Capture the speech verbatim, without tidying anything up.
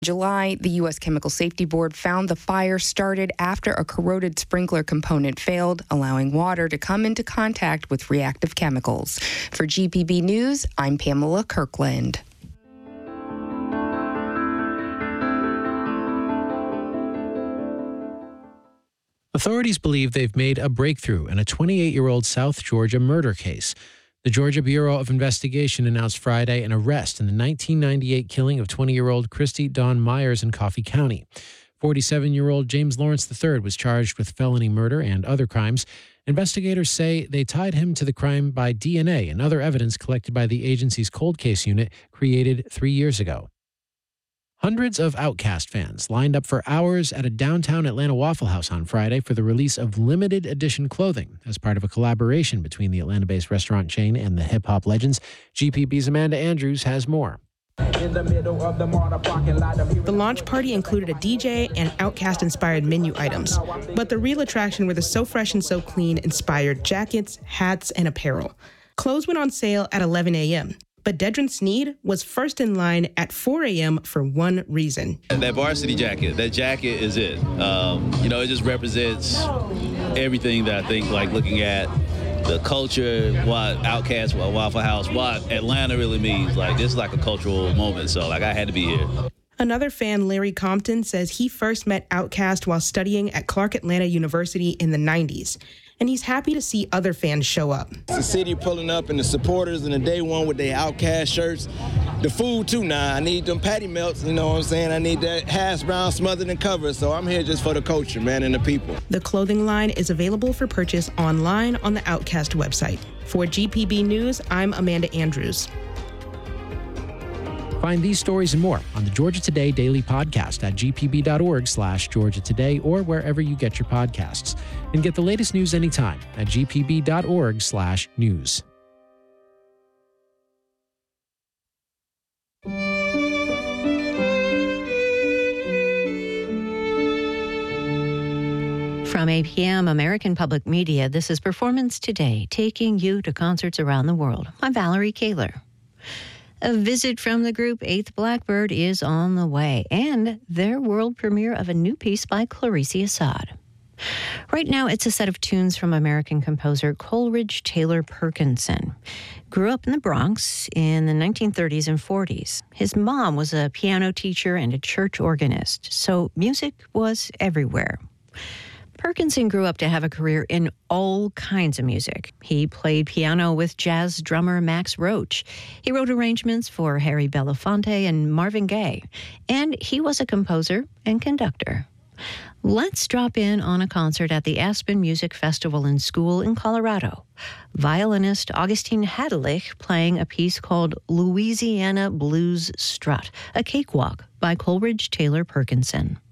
July, the U S Chemical Safety Board found the fire started after a corroded sprinkler component failed, allowing water to come into contact with reactive chemicals. For G P B News, I'm Pamela Kirkland. Authorities believe they've made a breakthrough in a twenty-eight-year-old South Georgia murder case. The Georgia Bureau of Investigation announced Friday an arrest in the nineteen ninety-eight killing of twenty-year-old Christy Dawn Myers in Coffee County. forty-seven-year-old James Lawrence the third was charged with felony murder and other crimes. Investigators say they tied him to the crime by D N A and other evidence collected by the agency's cold case unit created three years ago. Hundreds of Outkast fans lined up for hours at a downtown Atlanta Waffle House on Friday for the release of limited edition clothing as part of a collaboration between the Atlanta-based restaurant chain and the hip-hop legends. G P B's Amanda Andrews has more. In the middle of the motor parking lot, the launch party included a D J and Outkast-inspired menu items. But the real attraction were the So Fresh and So Clean inspired jackets, hats, and apparel. Clothes went on sale at eleven a.m., but Dedrin Sneed was first in line at four a.m. for one reason. That varsity jacket, that jacket is it. Um, you know, it just represents everything that I think, like looking at the culture, what Outkast, what Waffle House, what Atlanta really means. Like, it's like a cultural moment, so like I had to be here. Another fan, Larry Compton, says he first met Outkast while studying at Clark Atlanta University in the nineties. And he's happy to see other fans show up. The city pulling up and the supporters and the day one with their Outkast shirts. The food, too, now. I need them patty melts, you know what I'm saying? I need that hash brown smothered and covered, so I'm here just for the culture, man, and the people. The clothing line is available for purchase online on the Outkast website. For G P B News, I'm Amanda Andrews. Find these stories and more on the Georgia Today Daily Podcast at gpb.org slash Georgia Today or wherever you get your podcasts. And get the latest news anytime at gpb.org slash news. From A P M American Public Media, this is Performance Today, taking you to concerts around the world. I'm Valerie Kaler. A visit from the group Eighth Blackbird is on the way, and their world premiere of a new piece by Clarice Assad. Right now, it's a set of tunes from American composer Coleridge Taylor Perkinson. Grew up in the Bronx in the nineteen thirties and forties. His mom was a piano teacher and a church organist, so music was everywhere. Perkinson grew up to have a career in all kinds of music. He played piano with jazz drummer Max Roach. He wrote arrangements for Harry Belafonte and Marvin Gaye. And he was a composer and conductor. Let's drop in on a concert at the Aspen Music Festival and School in Colorado. Violinist Augustine Hadelich playing a piece called Louisiana Blues Strut, a cakewalk by Coleridge Taylor Perkinson.